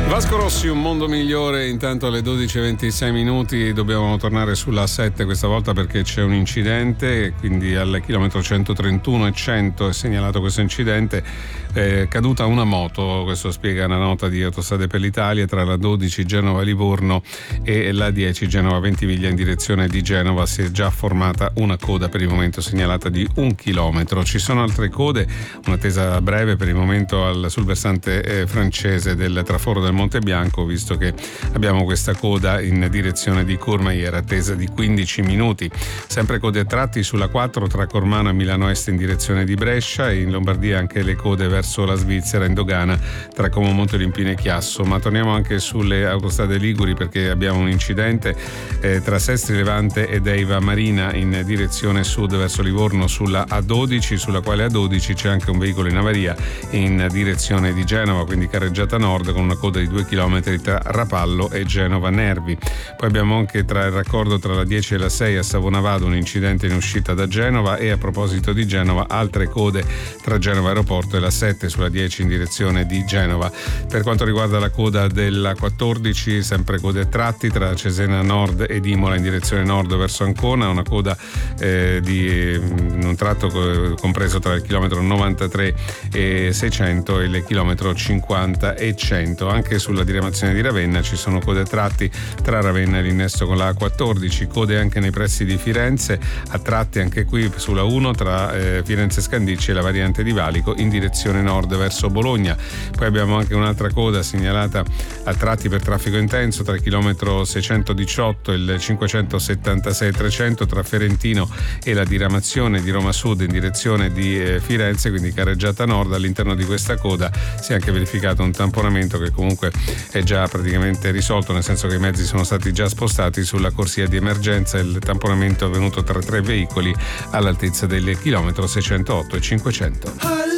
Vasco Rossi, Un mondo migliore. Intanto alle 12:26 minuti dobbiamo tornare sulla 7 questa volta perché c'è un incidente, quindi al chilometro 131 e 100 è segnalato questo incidente, caduta una moto, questo spiega una nota di Autostrade per l'Italia, tra la 12 Genova-Livorno e la 10 Genova-Ventimiglia in direzione di Genova. Si è già formata una coda per il momento segnalata di 1 chilometro. Ci sono altre code, un'attesa breve per il momento sul versante francese del traforo del Monte Bianco, visto che abbiamo questa coda in direzione di Courmayeur, attesa di 15 minuti. Sempre code a tratti sulla 4 tra Cormano e Milano Est in direzione di Brescia, e in Lombardia anche le code verso la Svizzera in dogana tra Como Monteolimpico e Chiasso. Ma torniamo anche sulle autostrade liguri perché abbiamo un incidente tra Sestri Levante ed Eiva Marina in direzione sud verso Livorno sulla A12, sulla quale A12 c'è anche un veicolo in avaria in direzione di Genova, quindi carreggiata nord con una coda di 2 km tra Rapallo e Genova Nervi. Poi abbiamo anche tra il raccordo tra la 10 e la 6 a Savonavado un incidente in uscita da Genova, e a proposito di Genova altre code tra Genova Aeroporto e la 7 sulla 10 in direzione di Genova. Per quanto riguarda la coda della 14, sempre code a tratti tra Cesena Nord ed Imola in direzione nord verso Ancona, una coda di un tratto compreso tra il chilometro 93 e 600 e il chilometro 50 e 100. Anche sulla diramazione di Ravenna ci sono code a tratti tra Ravenna e l'innesto con la A14, code anche nei pressi di Firenze, a tratti anche qui sulla 1 tra Firenze Scandicci e la variante di Valico in direzione nord verso Bologna. Poi abbiamo anche un'altra coda segnalata a tratti per traffico intenso tra il chilometro 618 e il 576-300 tra Ferentino e la diramazione di Roma Sud in direzione di Firenze, quindi carreggiata nord. All'interno di questa coda si è anche verificato un tamponamento che comunque è già praticamente risolto, nel senso che i mezzi sono stati già spostati sulla corsia di emergenza. Il tamponamento è avvenuto tra 3 veicoli all'altezza del chilometro 608 e 500.